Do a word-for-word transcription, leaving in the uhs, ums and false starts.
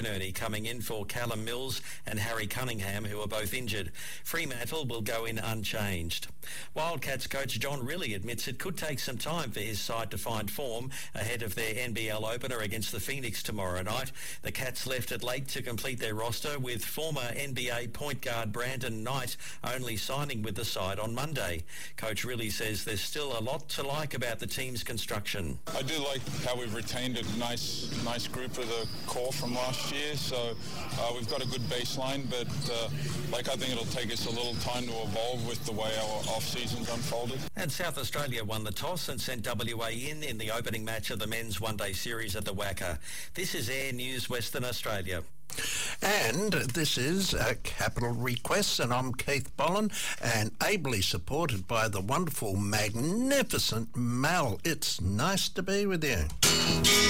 Ernie coming in for Callum Mills and Harry Cunningham, who are both injured. Fremantle will go in unchanged. Wildcats coach John Rillie admits it could take some time for his side to find form ahead of their N B L opener against the Phoenix tomorrow night. The Cats left it late to complete their roster, with former N B A point guard Brandon Knight only signing with the side on Monday. Coach Rillie says there's still a lot to like about the team's construction. I do like how we've retained a nice, nice group of the core from last year, so uh, we've got a good baseline, but uh, like I think it'll take us a little time to evolve with the way our off-season's unfolded. And South Australia won the toss and sent W A in in the opening match of the men's one-day series at the Wacker. This is Air News Western Australia. And this is uh, Capital Requests, and I'm Keith Bollen, and ably supported by the wonderful, magnificent Mel. It's nice to be with you.